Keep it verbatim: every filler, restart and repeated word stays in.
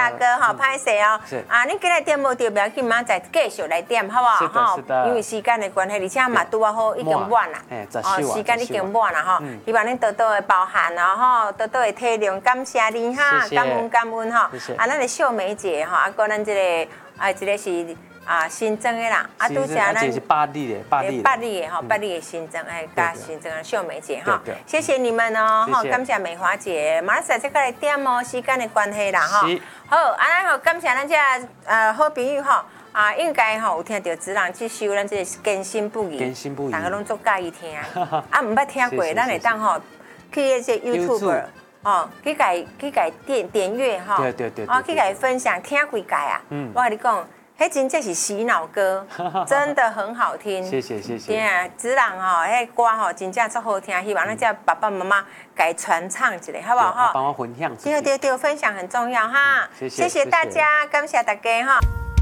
大哥哈，拍谁哦？ 是啊，你今日点无到，不要紧，明仔继续来点，好不好？ 是的是的因为时间的关系，而且嘛拄啊好已经晚啦， 哎，十哦， 四时间已经晚啦哈，希望恁多多的包涵啦哈，多多的体谅，感谢你哈，感恩感恩哈。啊，咱的秀梅姐哈，啊，个咱这个啊，这个是。啊，新增的啦，啊，拄则咱这是巴黎的，巴黎巴黎的哈，巴黎的新增哎，加新增的秀梅姐哈，谢谢你们哦， 哈， 感谢美华姐，马上再过来点哦，时间的关系啦哈，好，啊，咱吼感谢咱这呃好朋友哈，啊，应该吼有听到子郎去修咱这更新不移， 更新不移， 大家拢足介意听，啊，唔捌听过，咱会当吼去那些 YouTube 哦，去改去改点点阅哈， 对对对， 啊，去改分享听几改啊，嗯，我跟你讲。迄真正是洗脑歌，真的很好听。 谢谢谢谢。 对啊，子郎吼，迄歌吼真正足好听，希望咱这爸爸妈妈改传唱一下，好不好？ 帮我分享。 对对对，分享很重要哈。谢谢大家，感谢大家哈。